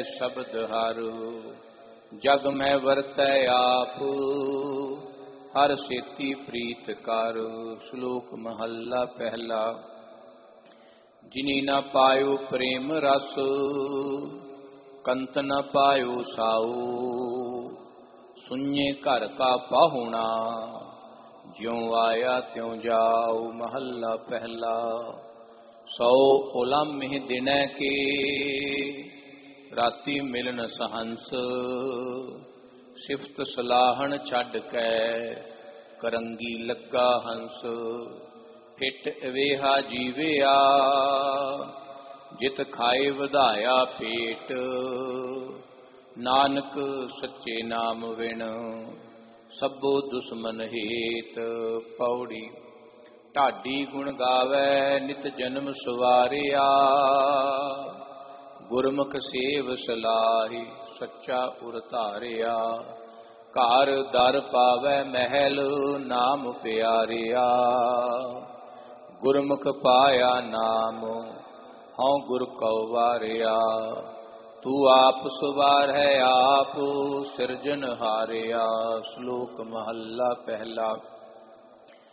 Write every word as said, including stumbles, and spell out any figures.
शब्द हर। जग में वरतै आप हर सेती प्रीत कर। श्लोक महला पहला। जिनी न पायो प्रेम रस कंत न पायो साऊ। सुन्ये घर का पाहुणा ज्यों आया त्यों जाओ। महला पहला। सौ उलामे दिनै के राती मिलन सहंस। सिफत सलाहन छड्ड कै करंगी लगा हंस। फिट अवेहा जीविया जित खाए वधाया पेट। नानक सच्चे नाम विण सबो दुश्मन हेत। पौड़ी। ढाडी गुण गावै नित जन्म सवारिया। गुरमुख सेव सलाही सच्चा उर धारिया। घर दर पावै महल नाम प्यारिया। गुरमुख पाया नाम हौं गुर कौ वारिया। तू आप सवार है आप सिरजन हारिया। श्लोक महला पहला।